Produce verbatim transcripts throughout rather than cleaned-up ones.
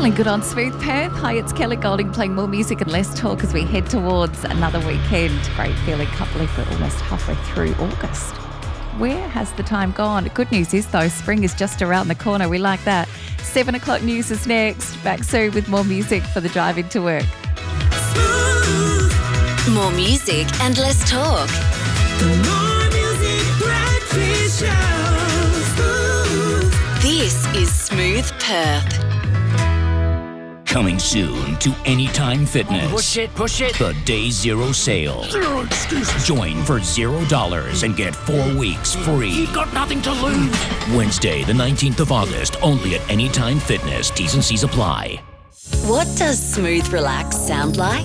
Feeling good on Smooth Perth? Hi, it's Kelly Golding playing more music and less talk as we head towards another weekend. Great feeling. Can't believe we're almost halfway through August. Where has the time gone? Good news is, though, spring is just around the corner. We like that. Seven o'clock news is next. Back soon with more music for the drive into work. More music and less talk. More music, breakfast show. This is Smooth Perth. Coming soon to Anytime Fitness. Push it, push it. The Day Zero Sale. Zero excuses. Join for zero dollars and get four weeks free. You've got nothing to lose. Wednesday, the nineteenth of August, only at Anytime Fitness. T's and C's apply. What does Smooth Relax sound like?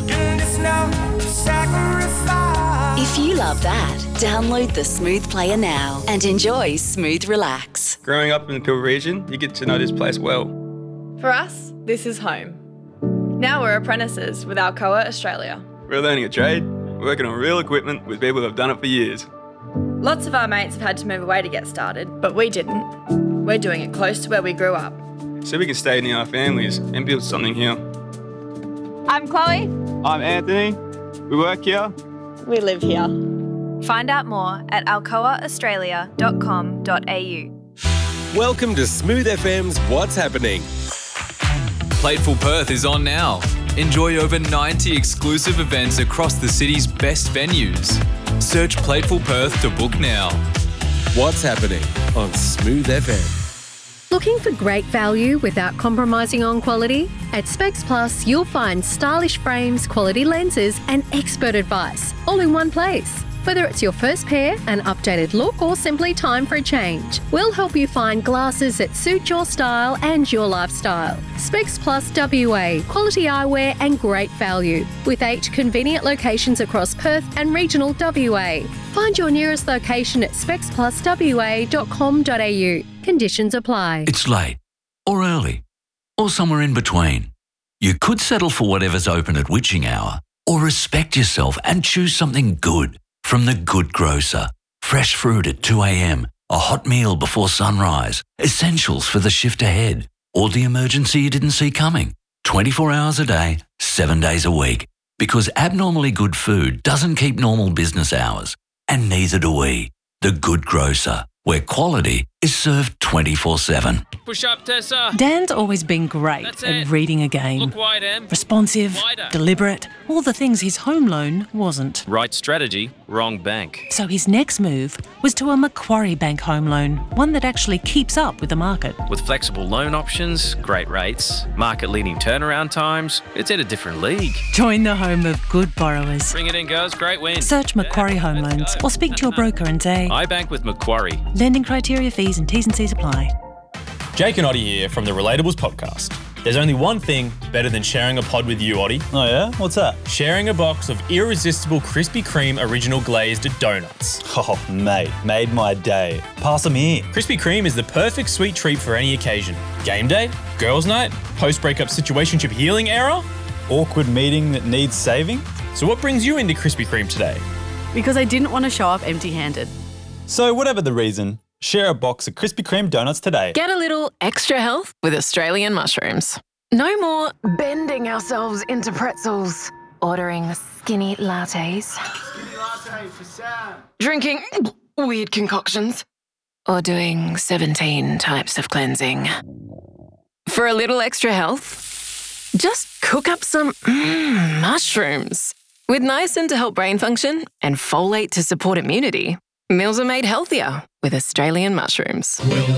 If you love that, download the Smooth Player now and enjoy Smooth Relax. Growing up in the Peel region, you get to know this place well. For us, this is home. Now we're apprentices with Alcoa Australia. We're learning a trade, working on real equipment with people who have done it for years. Lots of our mates have had to move away to get started, but we didn't. We're doing it close to where we grew up. So we can stay near our families and build something here. I'm Chloe. I'm Anthony. We work here. We live here. Find out more at alcoa australia dot com dot a u. Welcome to Smooth F M's What's Happening. Plateful Perth is on now. Enjoy over ninety exclusive events across the city's best venues. Search Plateful Perth to book now. What's Happening on Smooth F M. Looking for great value without compromising on quality? At Specs Plus, you'll find stylish frames, quality lenses, and expert advice, all in one place. Whether it's your first pair, an updated look, or simply time for a change, we'll help you find glasses that suit your style and your lifestyle. Specs Plus W A, quality eyewear and great value, with eight convenient locations across Perth and regional W A. Find your nearest location at specs plus w a dot com dot a u. Conditions apply. It's late, or early, or somewhere in between. You could settle for whatever's open at witching hour, or respect yourself and choose something good. From The Good Grocer, fresh fruit at two a.m, a hot meal before sunrise, essentials for the shift ahead, or the emergency you didn't see coming. twenty-four hours a day, seven days a week. Because abnormally good food doesn't keep normal business hours. And neither do we. The Good Grocer, where quality is served twenty-four seven. Push up, Tessa. Dan's always been great That's at it. reading a game. Look wide, Em. Responsive, Wider. deliberate, all the things his home loan wasn't. Right strategy, wrong bank. So his next move was to a Macquarie Bank home loan, one that actually keeps up with the market. With flexible loan options, great rates, market-leading turnaround times, it's in a different league. Join the home of good borrowers. Bring it in, girls. Great win. Search Macquarie Home Loans or speak to your broker and say, I bank with Macquarie. lending criteria, fees and T's and C's apply. Jake and Oddie here from the Relatables podcast. There's only one thing better than sharing a pod with you, Oddie. Oh yeah? What's that? Sharing a box of irresistible Krispy Kreme original glazed donuts. Oh, mate, made my day. Pass them here. Krispy Kreme is the perfect sweet treat for any occasion. Game day, girls' night, post-breakup situationship healing era. Awkward meeting that needs saving. So what brings you into Krispy Kreme today? Because I didn't want to show up empty-handed. So whatever the reason, share a box of Krispy Kreme donuts today. Get a little extra health with Australian mushrooms. No more bending ourselves into pretzels. Ordering skinny lattes. Skinny latte for Sam. Drinking weird concoctions. Or doing seventeen types of cleansing. For a little extra health, just cook up some mm, mushrooms. With niacin to help brain function and folate to support immunity, meals are made healthier with Australian mushrooms.